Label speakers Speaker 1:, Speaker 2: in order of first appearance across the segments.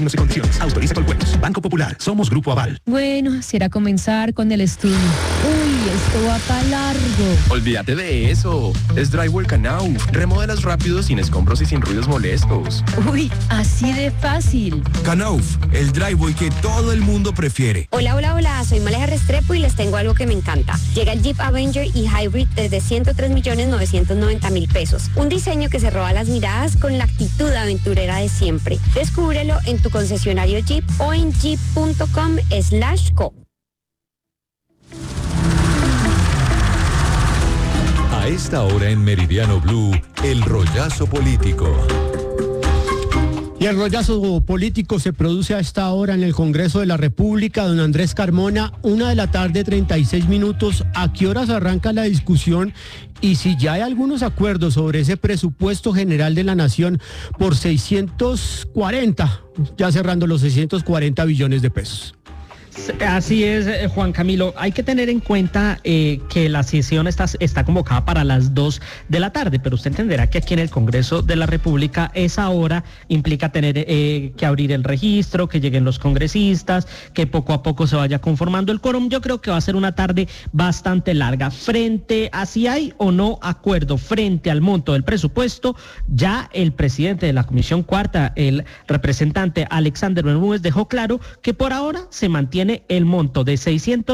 Speaker 1: y condiciones. Autoriza con juegos. Banco Popular. Somos Grupo Aval.
Speaker 2: Bueno, será comenzar con el estudio. Uy, esto va para largo.
Speaker 3: Olvídate de eso. Es Drywall Canau. Remodelas rápido, sin escombros y sin ruidos molestos.
Speaker 2: Uy, así de fácil.
Speaker 4: Knauf, el driveway que todo el mundo prefiere.
Speaker 5: Hola, soy Maleja Restrepo y les tengo algo que me encanta. Llega el Jeep Avenger y Hybrid desde 103.990.000 pesos. Un diseño que se roba las miradas con la actitud aventurera de siempre. Descúbrelo en tu concesionario Jeep o en jeep.com/co.
Speaker 6: A esta hora en Meridiano Blue, el rollazo político.
Speaker 7: Y el rollazo político se produce a esta hora en el Congreso de la República. Don Andrés Carmona, 1:36 p.m. ¿A qué horas arranca la discusión? Y si ya hay algunos acuerdos sobre ese presupuesto general de la Nación por 640, ya cerrando los 640 billones de pesos.
Speaker 8: Así es, Juan Camilo. Hay que tener en cuenta que la sesión está convocada para las 2 de la tarde, pero usted entenderá que aquí en el Congreso de la República esa hora implica tener que abrir el registro, que lleguen los congresistas, que poco a poco se vaya conformando el quórum. Yo creo que va a ser una tarde bastante larga. Frente a si hay o no acuerdo frente al monto del presupuesto, ya el presidente de la Comisión Cuarta, el representante Alexander Bermúdez, dejó claro que por ahora se mantiene el monto de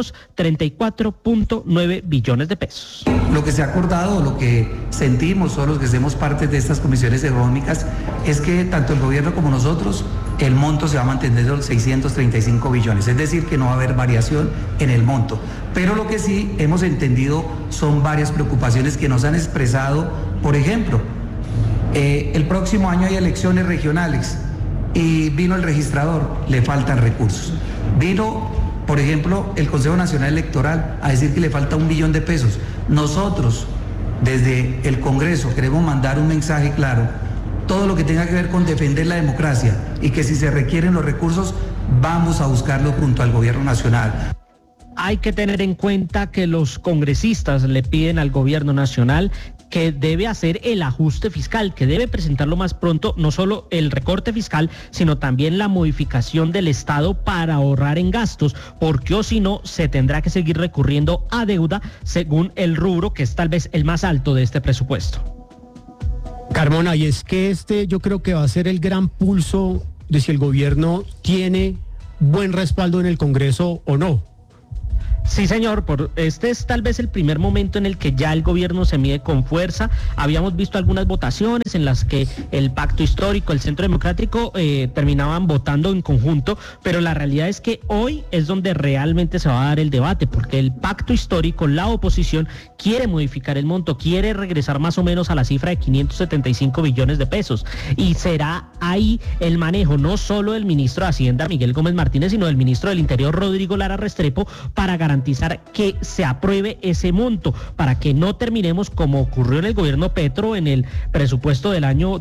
Speaker 8: 634.9 billones de pesos.
Speaker 9: Lo que se ha acordado, lo que sentimos todos los que hacemos parte de estas comisiones económicas, es que tanto el gobierno como nosotros, el monto se va a mantener en los 635 billones, es decir, que no va a haber variación en el monto. Pero lo que sí hemos entendido son varias preocupaciones que nos han expresado. Por ejemplo, el próximo año hay elecciones regionales y vino el registrador, le faltan recursos. Vino, por ejemplo, el Consejo Nacional Electoral a decir que le falta 1 billón de pesos. Nosotros, desde el Congreso, queremos mandar un mensaje claro. Todo lo que tenga que ver con defender la democracia y que si se requieren los recursos, vamos a buscarlo junto al Gobierno Nacional.
Speaker 8: Hay que tener en cuenta que los congresistas le piden al Gobierno Nacional que debe hacer el ajuste fiscal, que debe presentarlo más pronto, no solo el recorte fiscal, sino también la modificación del Estado para ahorrar en gastos, porque o si no, se tendrá que seguir recurriendo a deuda según el rubro, que es tal vez el más alto de este presupuesto.
Speaker 7: Carmona, y es que yo creo que va a ser el gran pulso de si el gobierno tiene buen respaldo en el Congreso o no.
Speaker 8: Sí, señor, este es tal vez el primer momento en el que ya el gobierno se mide con fuerza. Habíamos visto algunas votaciones en las que el Pacto Histórico, el Centro Democrático terminaban votando en conjunto, pero la realidad es que hoy es donde realmente se va a dar el debate, porque el Pacto Histórico, la oposición, quiere modificar el monto, quiere regresar más o menos a la cifra de 575 billones de pesos, y será ahí el manejo no solo del ministro de Hacienda, Miguel Gómez Martínez, sino del ministro del Interior, Rodrigo Lara Restrepo, para garantizar que se apruebe ese monto, para que no terminemos como ocurrió en el gobierno Petro en el presupuesto del año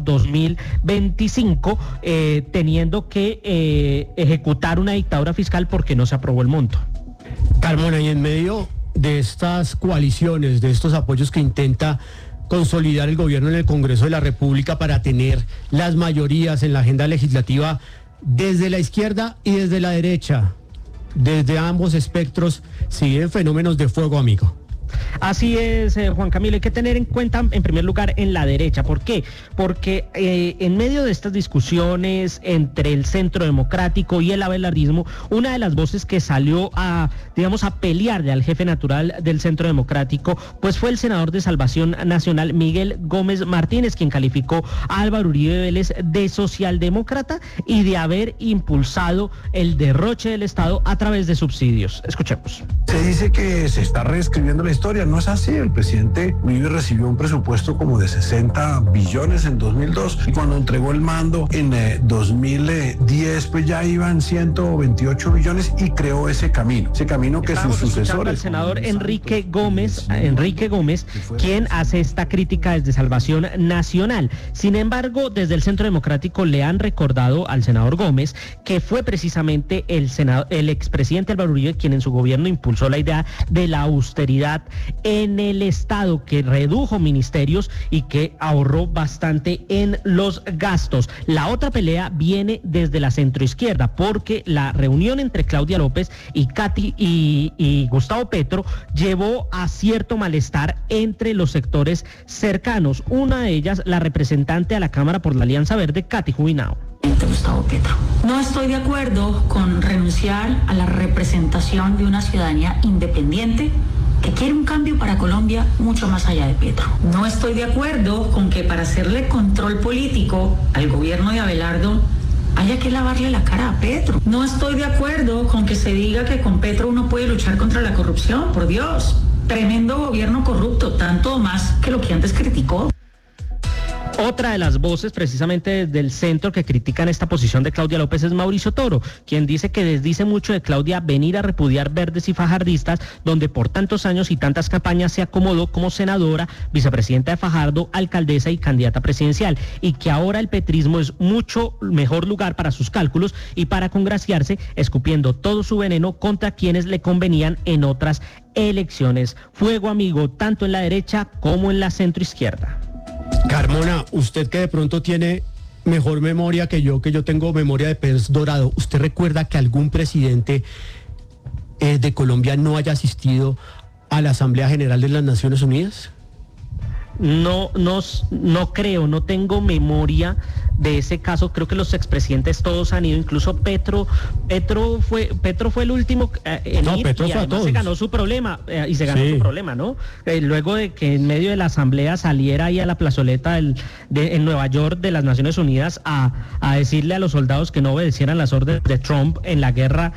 Speaker 8: 2025, teniendo que ejecutar una dictadura fiscal porque no se aprobó el monto.
Speaker 7: Carmona, y en medio de estas coaliciones, de estos apoyos que intenta consolidar el gobierno en el Congreso de la República para tener las mayorías en la agenda legislativa, desde la izquierda y desde la derecha, desde ambos espectros, siguen fenómenos de fuego amigo.
Speaker 8: Así es, Juan Camilo, hay que tener en cuenta en primer lugar en la derecha. ¿Por qué? Porque en medio de estas discusiones entre el Centro Democrático y el abelardismo, una de las voces que salió a pelearle al jefe natural del Centro Democrático, pues fue el senador de Salvación Nacional, Miguel Gómez Martínez, quien calificó a Álvaro Uribe Vélez de socialdemócrata y de haber impulsado el derroche del Estado a través de subsidios. Escuchemos.
Speaker 10: Se dice que se está reescribiendo la historia. No es así. El presidente Uribe recibió un presupuesto como de 60 billones en 2002 y cuando entregó el mando en 2010 pues ya iban 128 billones y creó ese camino que sus sucesores.
Speaker 8: El senador Enrique Gómez, quien hace esta crítica desde Salvación Nacional. Sin embargo, desde el Centro Democrático le han recordado al senador Gómez que fue precisamente el expresidente Álvaro Uribe quien en su gobierno impulsó la idea de la austeridad en el Estado, que redujo ministerios y que ahorró bastante en los gastos. La otra pelea viene desde la centroizquierda, porque la reunión entre Claudia López y y Gustavo Petro llevó a cierto malestar entre los sectores cercanos. Una de ellas, la representante a la Cámara por la Alianza Verde, Katy Jubinao.
Speaker 11: Gustavo Petro. No estoy de acuerdo con renunciar a la representación de una ciudadanía independiente que quiere un cambio para Colombia mucho más allá de Petro. No estoy de acuerdo con que para hacerle control político al gobierno de Abelardo haya que lavarle la cara a Petro. No estoy de acuerdo con que se diga que con Petro uno puede luchar contra la corrupción. Por Dios, tremendo gobierno corrupto, tanto más que lo que antes criticó.
Speaker 8: Otra de las voces precisamente del centro que critican esta posición de Claudia López es Mauricio Toro, quien dice que desdice mucho de Claudia venir a repudiar verdes y fajardistas, donde por tantos años y tantas campañas se acomodó como senadora, vicepresidenta de Fajardo, alcaldesa y candidata presidencial, y que ahora el petrismo es mucho mejor lugar para sus cálculos y para congraciarse, escupiendo todo su veneno contra quienes le convenían en otras elecciones. Fuego amigo tanto en la derecha como en la centroizquierda.
Speaker 7: Carmona, usted que de pronto tiene mejor memoria que yo tengo memoria de pez dorado, ¿usted recuerda que algún presidente de Colombia no haya asistido a la Asamblea General de las Naciones Unidas?
Speaker 8: No creo, no tengo memoria de ese caso. Creo que los expresidentes todos han ido, incluso Petro fue el último en ir,
Speaker 7: Petro
Speaker 8: y
Speaker 7: fue
Speaker 8: además se ganó su problema, su problema, ¿no? Luego de que en medio de la asamblea saliera ahí a la plazoleta en Nueva York de las Naciones Unidas a decirle a los soldados que no obedecieran las órdenes de Trump en la guerra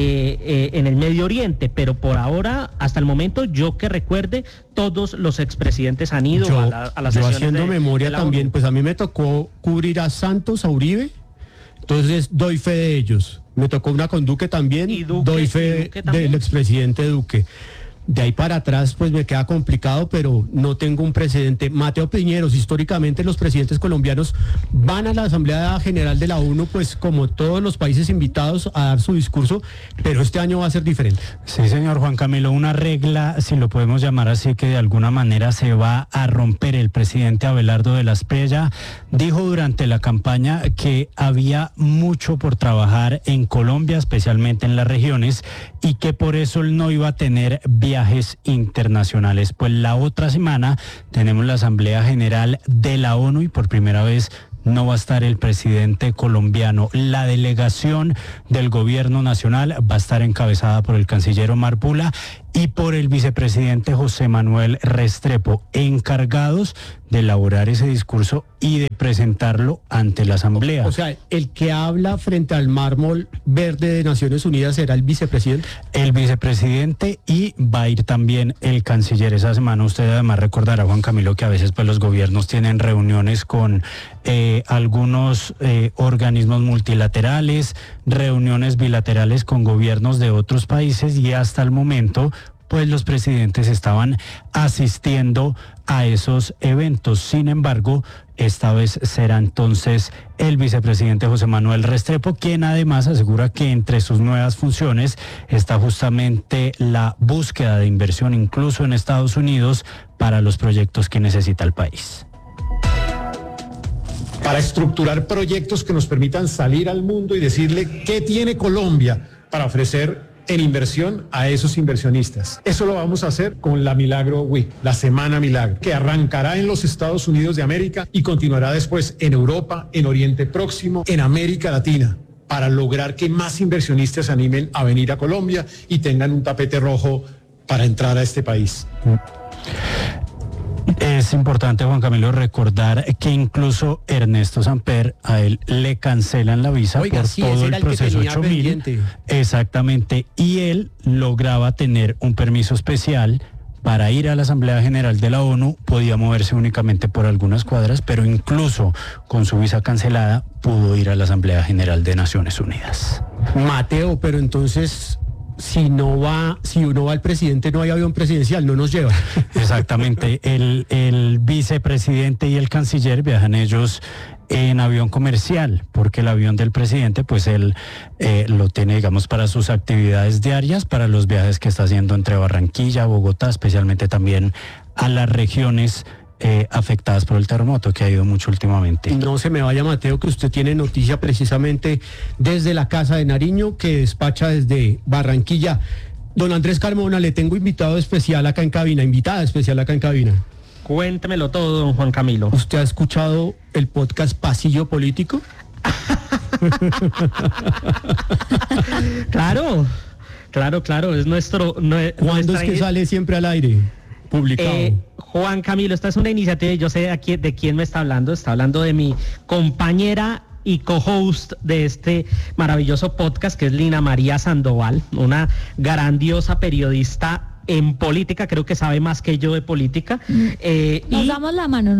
Speaker 8: en el Medio Oriente, pero por ahora, hasta el momento, yo que recuerde, todos los expresidentes han ido a las sesiones
Speaker 7: haciendo memoria también, pues a mí me tocó cubrir a Santos, a Uribe, entonces doy fe de ellos. Me tocó una con Duque también, doy fe del expresidente Duque. De ahí para atrás pues me queda complicado, pero no tengo un precedente. Mateo Piñeros, históricamente los presidentes colombianos van a la Asamblea General de la ONU, pues como todos los países invitados a dar su discurso, pero este año va a ser diferente.
Speaker 12: Sí, señor Juan Camilo, una regla, si lo podemos llamar así, que de alguna manera se va a romper. El presidente Abelardo de la Espriella dijo durante la campaña que había mucho por trabajar en Colombia, especialmente en las regiones, y que por eso él no iba a tener viajes internacionales. Pues la otra semana tenemos la Asamblea General de la ONU y por primera vez no va a estar el presidente colombiano. La delegación del gobierno nacional va a estar encabezada por el canciller Omar Pula y por el vicepresidente José Manuel Restrepo, encargados de elaborar ese discurso y de presentarlo ante la Asamblea.
Speaker 7: O sea, el que habla frente al mármol verde de Naciones Unidas será el vicepresidente.
Speaker 12: El vicepresidente, y va a ir también el canciller. Esa semana usted además recordará, Juan Camilo, que a veces pues los gobiernos tienen reuniones con algunos organismos multilaterales, reuniones bilaterales con gobiernos de otros países, y hasta el momento pues los presidentes estaban asistiendo a esos eventos. Sin embargo, esta vez será entonces el vicepresidente José Manuel Restrepo, quien además asegura que entre sus nuevas funciones está justamente la búsqueda de inversión, incluso en Estados Unidos, para los proyectos que necesita el país.
Speaker 13: Para estructurar proyectos que nos permitan salir al mundo y decirle qué tiene Colombia para ofrecer en inversión a esos inversionistas. Eso lo vamos a hacer con la Milagro Week, la Semana Milagro, que arrancará en los Estados Unidos de América y continuará después en Europa, en Oriente Próximo, en América Latina, para lograr que más inversionistas se animen a venir a Colombia y tengan un tapete rojo para entrar a este país.
Speaker 12: Es importante, Juan Camilo, recordar que incluso Ernesto Samper, a él le cancelan la visa.
Speaker 7: Oiga,
Speaker 12: por
Speaker 7: sí,
Speaker 12: todo el
Speaker 7: el
Speaker 12: proceso
Speaker 7: que
Speaker 12: 8000. Exactamente, y él lograba tener un permiso especial para ir a la Asamblea General de la ONU. Podía moverse únicamente por algunas cuadras, pero incluso con su visa cancelada pudo ir a la Asamblea General de Naciones Unidas.
Speaker 7: Mateo, pero entonces, si uno va al presidente, no hay avión presidencial, no nos lleva.
Speaker 12: Exactamente, el vicepresidente y el canciller viajan ellos en avión comercial, porque el avión del presidente, pues él lo tiene, digamos, para sus actividades diarias, para los viajes que está haciendo entre Barranquilla, Bogotá, especialmente también a las regiones afectadas por el terremoto, que ha ido mucho últimamente.
Speaker 7: No se me vaya, Mateo, que usted tiene noticia precisamente desde la Casa de Nariño, que despacha desde Barranquilla. Don Andrés Carmona, le tengo invitada especial acá en cabina.
Speaker 8: Cuéntemelo todo, don Juan Camilo.
Speaker 7: ¿Usted ha escuchado el podcast Pasillo Político?
Speaker 8: Claro, es nuestro...
Speaker 7: ¿Cuándo es que sale siempre al aire? Publicado.
Speaker 8: Juan Camilo, esta es una iniciativa y yo sé de quién me está hablando de mi compañera y co-host de este maravilloso podcast, que es Lina María Sandoval, una grandiosa periodista en política, creo que sabe más que yo de política.
Speaker 2: Nos damos la mano.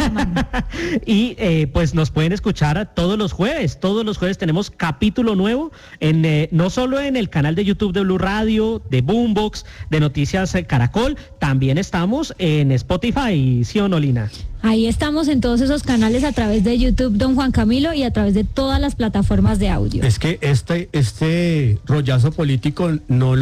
Speaker 8: Y pues nos pueden escuchar todos los jueves tenemos capítulo nuevo, no solo en el canal de YouTube de Blue Radio, de Boombox, de Noticias Caracol, también estamos en Spotify, ¿sí o no, Lina?
Speaker 2: Ahí estamos en todos esos canales a través de YouTube, don Juan Camilo, y a través de todas las plataformas de audio.
Speaker 7: Es que este rollazo político no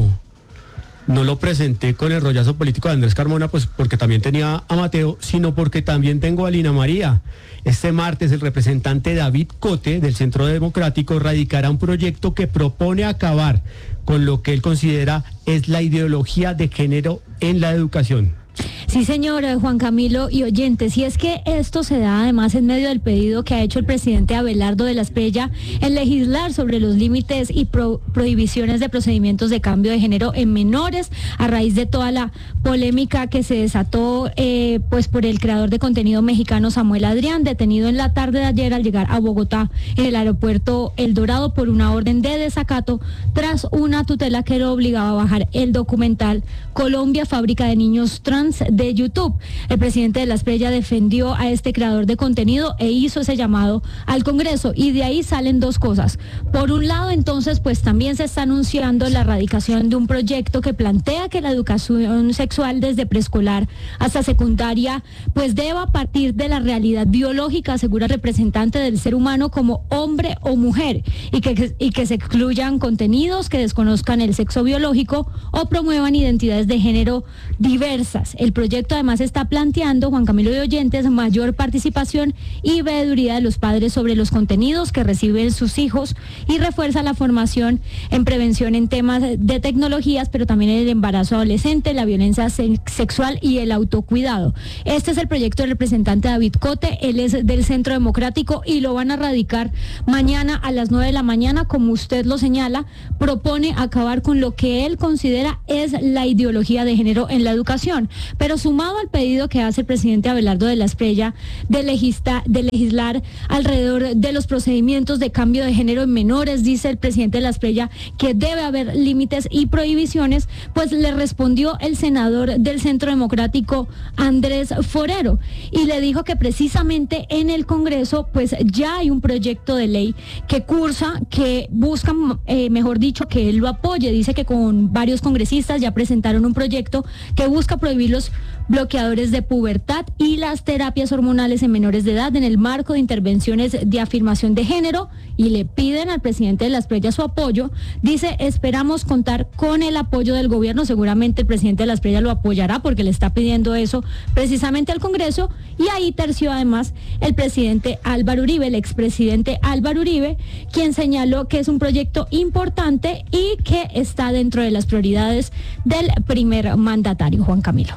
Speaker 7: lo presenté con el rollazo político de Andrés Carmona, pues porque también tenía a Mateo, sino porque también tengo a Lina María. Este martes el representante David Cote del Centro Democrático radicará un proyecto que propone acabar con lo que él considera es la ideología de género en la educación.
Speaker 2: Sí, señor Juan Camilo y oyentes, y es que esto se da además en medio del pedido que ha hecho el presidente Abelardo de la Espriella en legislar sobre los límites y prohibiciones de procedimientos de cambio de género en menores, a raíz de toda la polémica que se desató pues por el creador de contenido mexicano Samuel Adrián, detenido en la tarde de ayer al llegar a Bogotá en el aeropuerto El Dorado por una orden de desacato tras una tutela que lo obligaba a bajar el documental Colombia, fábrica de niños trans de YouTube. El presidente de la Espriella defendió a este creador de contenido e hizo ese llamado al Congreso, y de ahí salen dos cosas. Por un lado, entonces, pues también se está anunciando la erradicación de un proyecto que plantea que la educación sexual desde preescolar hasta secundaria pues deba partir de la realidad biológica, asegura el representante del ser humano como hombre o mujer, y que se excluyan contenidos que desconozcan el sexo biológico o promuevan identidades de género diversas. El proyecto además está planteando, Juan Camilo y oyentes, mayor participación y veeduría de los padres sobre los contenidos que reciben sus hijos, y refuerza la formación en prevención en temas de tecnologías, pero también el embarazo adolescente, la violencia sexual y el autocuidado. Este es el proyecto del representante David Cote, él es del Centro Democrático y lo van a radicar mañana a las 9 de la mañana, como usted lo señala. Propone acabar con lo que él considera es la ideología de género en la educación. Pero sumado al pedido que hace el presidente Abelardo de la Espriella de legislar alrededor de los procedimientos de cambio de género en menores, dice el presidente de la Espriella que debe haber límites y prohibiciones, pues le respondió el senador del Centro Democrático, Andrés Forero, y le dijo que precisamente en el Congreso pues ya hay un proyecto de ley que cursa, que busca, mejor dicho, que él lo apoye. Dice que con varios congresistas ya presentaron un proyecto que busca prohibir los bloqueadores de pubertad y las terapias hormonales en menores de edad en el marco de intervenciones de afirmación de género, y le piden al presidente de la Espriella su apoyo. Dice: esperamos contar con el apoyo del gobierno. Seguramente el presidente de la Espriella lo apoyará porque le está pidiendo eso precisamente al Congreso, y ahí terció además el presidente Álvaro Uribe, el expresidente Álvaro Uribe, quien señaló que es un proyecto importante y que está dentro de las prioridades del primer mandatario. Juan Camilo.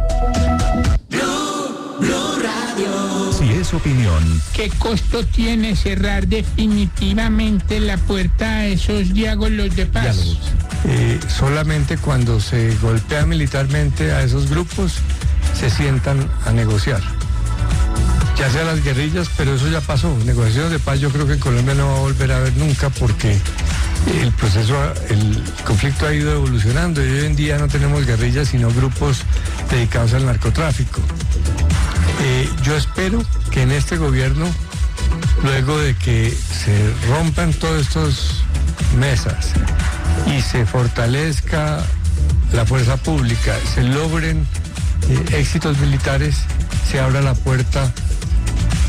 Speaker 6: Si es opinión,
Speaker 14: ¿qué costo tiene cerrar definitivamente la puerta a esos diálogos de paz?
Speaker 15: Solamente cuando se golpea militarmente a esos grupos se sientan a negociar. Ya sea las guerrillas, pero eso ya pasó. Negociaciones de paz yo creo que en Colombia no va a volver a haber nunca, porque el conflicto ha ido evolucionando y hoy en día no tenemos guerrillas sino grupos dedicados al narcotráfico. Yo espero que en este gobierno, luego de que se rompan todas estas mesas y se fortalezca la fuerza pública, se logren éxitos militares, se abra la puerta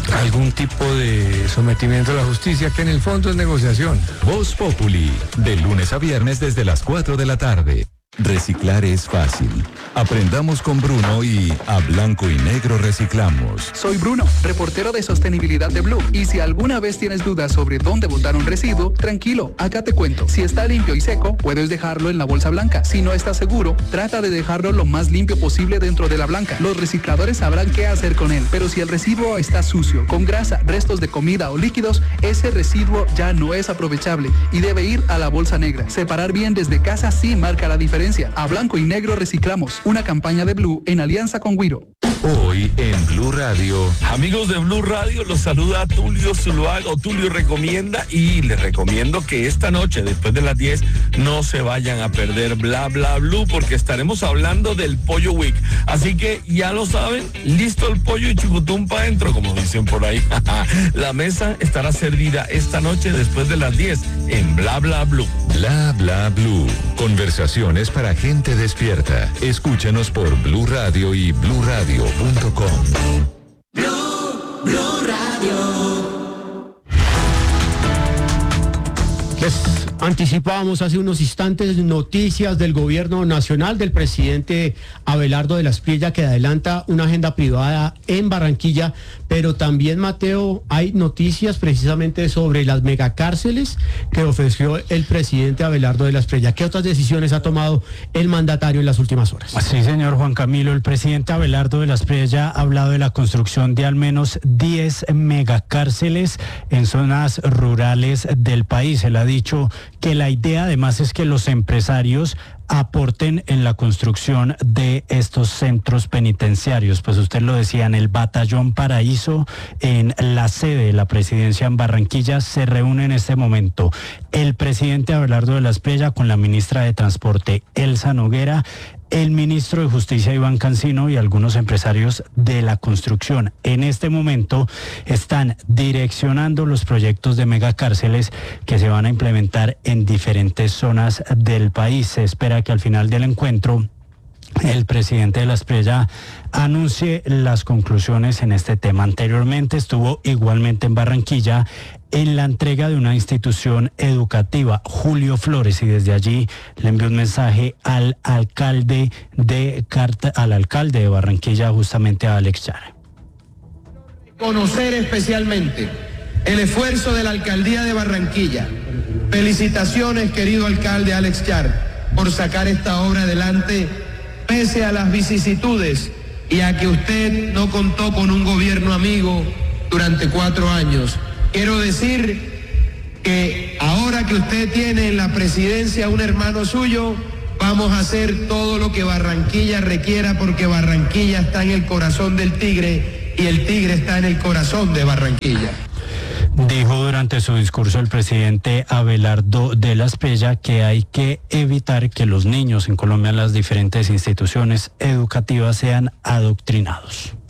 Speaker 15: algún tipo de sometimiento a la justicia, que en el fondo es negociación.
Speaker 6: Voz Populi, de lunes a viernes desde las 4 de la tarde. Reciclar es fácil. Aprendamos con Bruno y a blanco y negro reciclamos.
Speaker 16: Soy Bruno, reportero de sostenibilidad de Blue. Y si alguna vez tienes dudas sobre dónde botar un residuo, tranquilo, acá te cuento. Si está limpio y seco, puedes dejarlo en la bolsa blanca. Si no estás seguro, trata de dejarlo lo más limpio posible dentro de la blanca. Los recicladores sabrán qué hacer con él. Pero si el residuo está sucio, con grasa, restos de comida o líquidos, ese residuo ya no es aprovechable y debe ir a la bolsa negra. Separar bien desde casa sí marca la diferencia. A blanco y negro reciclamos. Una campaña de Blue en alianza con Wiro.
Speaker 6: Hoy en Blue Radio.
Speaker 17: Amigos de Blue Radio, los saluda Tulio Zuluaga. Tulio recomienda y les recomiendo que esta noche, después de las 10, no se vayan a perder Bla Bla Blue, porque estaremos hablando del Pollo Week. Así que ya lo saben, listo el pollo y chucutum para adentro, como dicen por ahí. La mesa estará servida esta noche después de las 10 en Bla Bla Blue.
Speaker 6: Bla Bla Blue. Conversaciones para gente despierta. Escúchanos por Blue Radio y bluradio.com.
Speaker 18: Blue Radio.
Speaker 7: Les anticipábamos hace unos instantes noticias del gobierno nacional del presidente Abelardo de la Espriella, que adelanta una agenda privada en Barranquilla, pero también, Mateo, hay noticias precisamente sobre las megacárceles que ofreció el presidente Abelardo de la Espriella. ¿Qué otras decisiones ha tomado el mandatario en las últimas horas?
Speaker 12: Sí, señor Juan Camilo, el presidente Abelardo de la Espriella ha hablado de la construcción de al menos 10 megacárceles en zonas rurales del país. Él ha dicho que la idea además es que los empresarios aporten en la construcción de estos centros penitenciarios. Pues usted lo decía, en el Batallón Paraíso, en la sede de la presidencia en Barranquilla, se reúne en este momento el presidente Abelardo de la Espriella con la ministra de Transporte, Elsa Noguera, el ministro de Justicia, Iván Cancino, y algunos empresarios de la construcción. En este momento están direccionando los proyectos de megacárceles que se van a implementar en diferentes zonas del país. Se espera que al final del encuentro el presidente de la Espriella anuncie las conclusiones en este tema. Anteriormente estuvo igualmente en Barranquilla en la entrega de una institución educativa, Julio Flores, y desde allí le envió un mensaje al alcalde de Barranquilla, justamente a Alex Char.
Speaker 19: Conocer especialmente el esfuerzo de la alcaldía de Barranquilla. Felicitaciones, querido alcalde Alex Char, por sacar esta obra adelante pese a las vicisitudes y a que usted no contó con un gobierno amigo durante 4 años. Quiero decir que ahora que usted tiene en la presidencia un hermano suyo, vamos a hacer todo lo que Barranquilla requiera, porque Barranquilla está en el corazón del tigre y el tigre está en el corazón de Barranquilla.
Speaker 12: Dijo durante su discurso el presidente Abelardo de la Espriella que hay que evitar que los niños en Colombia en las diferentes instituciones educativas sean adoctrinados.